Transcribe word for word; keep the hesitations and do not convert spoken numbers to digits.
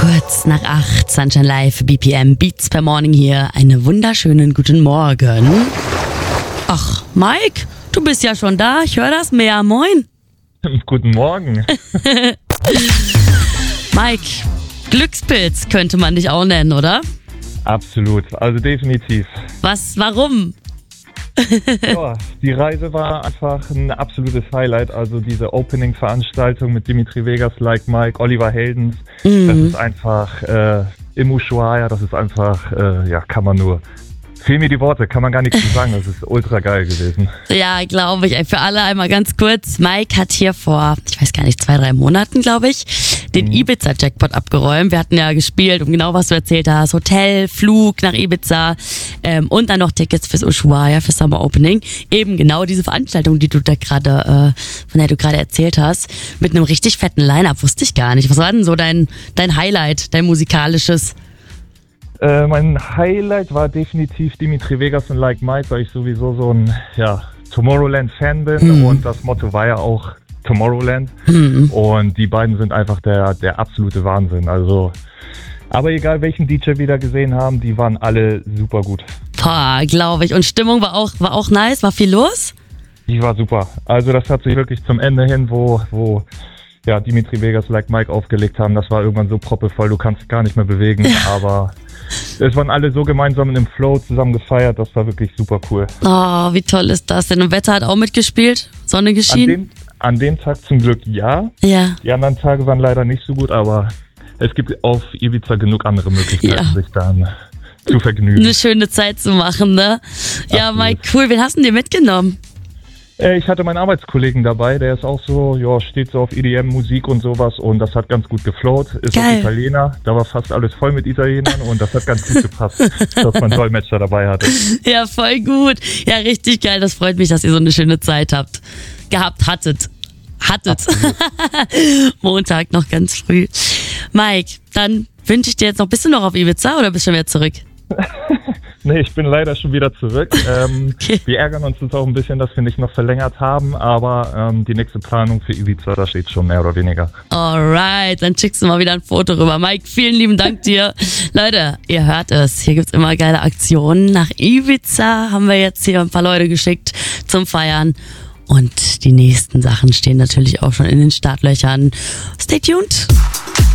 Kurz nach acht, Sunshine Live, B P M, Beats per Morning hier. Einen wunderschönen guten Morgen. Ach, Mike, du bist ja schon da. Ich höre das mehr. Moin. Guten Morgen. Mike, Glückspilz könnte man dich auch nennen, oder? Absolut, also definitiv. Was, warum? Ja, die Reise war einfach ein absolutes Highlight. Also diese Opening-Veranstaltung mit Dimitri Vegas, Like Mike, Oliver Heldens, mhm. das ist einfach äh, im Ushuaia, das ist einfach, äh, ja, kann man nur... Fehlen mir die Worte, kann man gar nichts zu sagen, das ist ultra geil gewesen. Ja, glaube ich. Für alle einmal ganz kurz, Mike hat hier vor, ich weiß gar nicht, zwei, drei Monaten, glaube ich, den mhm. Ibiza-Jackpot abgeräumt. Wir hatten ja gespielt, um genau was du erzählt hast, Hotel, Flug nach Ibiza ähm, und dann noch Tickets fürs Ushuaia, für Summer Opening. Eben genau diese Veranstaltung, die du da gerade, äh, von der du gerade erzählt hast, mit einem richtig fetten Line-Up, wusste ich gar nicht. Was war denn so dein, dein Highlight, dein musikalisches? Äh, mein Highlight war definitiv Dimitri Vegas und Like Mike, weil ich sowieso so ein ja, Tomorrowland-Fan bin mhm. und das Motto war ja auch Tomorrowland mhm. und die beiden sind einfach der, der absolute Wahnsinn. Also, aber egal welchen D J wir da gesehen haben, die waren alle super gut. Boah, glaube ich. Und Stimmung war auch, war auch nice, war viel los? Die war super. Also das hat sich wirklich zum Ende hin, wo... wo ja, Dimitri Vegas, Like Mike aufgelegt haben, das war irgendwann so proppevoll, du kannst gar nicht mehr bewegen, aber es waren alle so gemeinsam im Flow zusammen gefeiert, das war wirklich super cool. Oh, wie toll ist das denn? Und Wetter hat auch mitgespielt? Sonne geschienen? An dem, an dem Tag zum Glück ja. Ja. Die anderen Tage waren leider nicht so gut, aber es gibt auf Ibiza genug andere Möglichkeiten, ja. sich dann zu vergnügen. Eine schöne Zeit zu machen, ne? Ja, Absolut. Mike, cool. Wen hast du denn dir mitgenommen? Ich hatte meinen Arbeitskollegen dabei, der ist auch so, ja, steht so auf E D M-Musik und sowas und das hat ganz gut geflowt, ist Geil. auch Italiener, da war fast alles voll mit Italienern und das hat ganz gut gepasst, dass man Dolmetscher dabei hatte. Ja, voll gut. Ja, richtig geil, das freut mich, dass ihr so eine schöne Zeit habt. Gehabt, hattet. Hattet. Montag noch ganz früh. Mike, dann wünsche ich dir jetzt noch, bist du noch auf Ibiza oder bist du schon wieder zurück? Nee, ich bin leider schon wieder zurück. Ähm, okay. Wir ärgern uns jetzt auch ein bisschen, dass wir nicht noch verlängert haben, aber ähm, die nächste Planung für Ibiza, da steht schon mehr oder weniger. Alright, dann schickst du mal wieder ein Foto rüber. Mike, vielen lieben Dank dir. Leute, ihr hört es, hier gibt's immer geile Aktionen. Nach Ibiza haben wir jetzt hier ein paar Leute geschickt zum Feiern. Und die nächsten Sachen stehen natürlich auch schon in den Startlöchern. Stay tuned.